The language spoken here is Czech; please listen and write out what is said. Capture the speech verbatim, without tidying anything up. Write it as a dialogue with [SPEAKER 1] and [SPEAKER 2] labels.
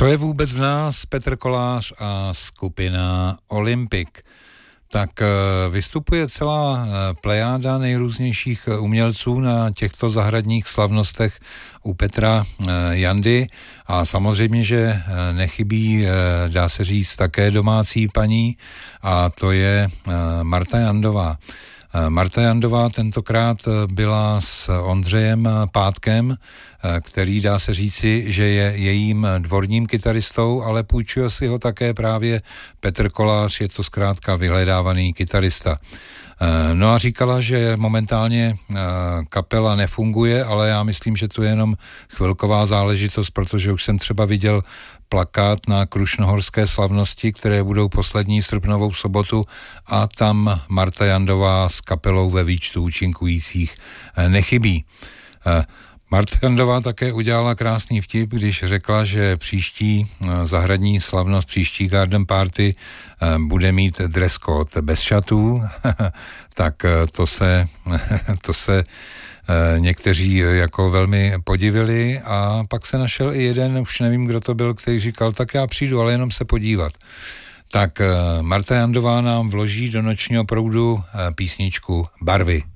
[SPEAKER 1] Co je vůbec v nás? Petr Kolář a skupina Olympik. Tak vystupuje celá plejáda nejrůznějších umělců na těchto zahradních slavnostech u Petra Jandy a samozřejmě, že nechybí, dá se říct, také domácí paní a to je Marta Jandová. Marta Jandová tentokrát byla s Ondřejem Pátkem, který dá se říci, že je jejím dvorním kytaristou, ale půjčuje si ho také právě Petr Kolář, je to zkrátka vyhledávaný kytarista. No a říkala, že momentálně kapela nefunguje, ale já myslím, že to je jenom chvilková záležitost, protože už jsem třeba viděl plakát na Krušnohorské slavnosti, které budou poslední srpnovou sobotu a tam Marta Jandová s kapelou ve výčtu účinkujících nechybí. Marta Jandová také udělala krásný vtip, když řekla, že příští zahradní slavnost, příští garden party bude mít dress code bez šatů, tak to se, to se někteří jako velmi podivili a pak se našel i jeden, už nevím, kdo to byl, který říkal, tak já přijdu, ale jenom se podívat. Tak Marta Jandová nám vloží do nočního proudu písničku Barvy.